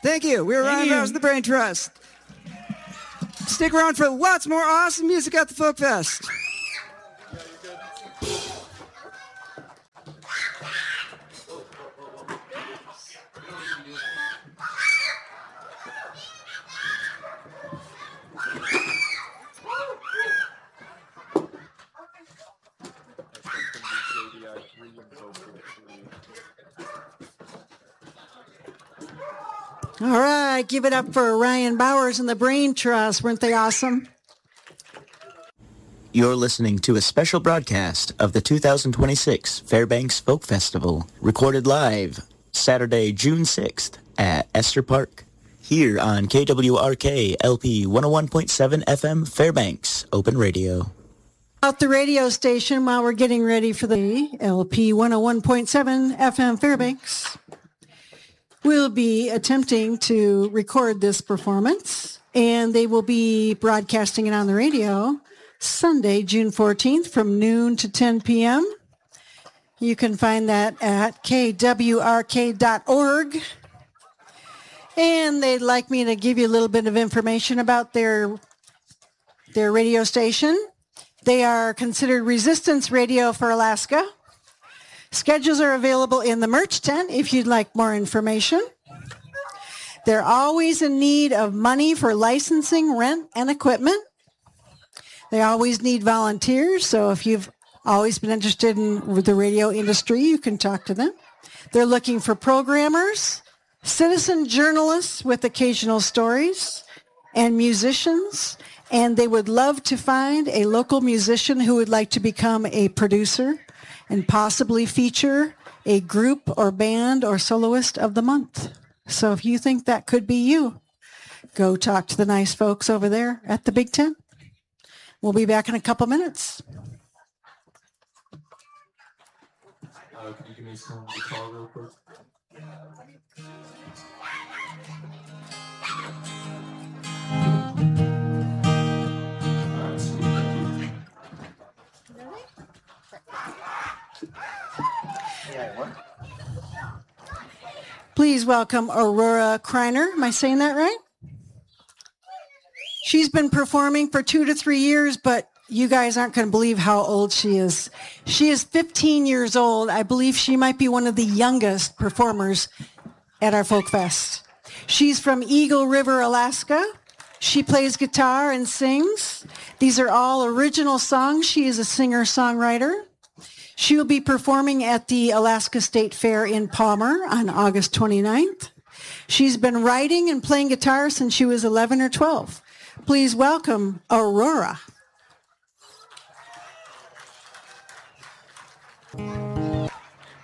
Thank you. We're Ryan Bowers, the Brain Trust. Stick around for lots more awesome music at the Folk Fest. All right, give it up for Ryan Bowers and the Brain Trust. Weren't they awesome? You're listening to a special broadcast of the 2026 Fairbanks Folk Festival, recorded live Saturday, June 6th at Esther Park, here on KWRK LP 101.7 FM Fairbanks Open Radio. Out the radio station while we're getting ready for the LP 101.7 FM Fairbanks. We'll be attempting to record this performance, and they will be broadcasting it on the radio Sunday, June 14th from noon to 10 p.m. You can find that at kwrk.org. And they'd like me to give you a little bit of information about their radio station. They are considered resistance radio for Alaska. Schedules are available in the merch tent if you'd like more information. They're always in need of money for licensing, rent, and equipment. They always need volunteers, so if you've always been interested in the radio industry, you can talk to them. They're looking for programmers, citizen journalists with occasional stories, and musicians, and they would love to find a local musician who would like to become a producer and possibly feature a group or band or soloist of the month. So if you think that could be you, go talk to the nice folks over there at the Big Tent. We'll be back in a couple minutes. Can you give me some guitar real quick? Please welcome Aurora Kreiner. Am I saying that right? She's been performing for 2 to 3 years, but you guys aren't going to believe how old she is. She is 15 years old. I believe she might be one of the youngest performers at our Folk Fest. She's from Eagle River, Alaska. She plays guitar and sings. These are all original songs. She is a singer-songwriter. She will be performing at the Alaska State Fair in Palmer on August 29th. She's been writing and playing guitar since she was 11 or 12. Please welcome Aurora.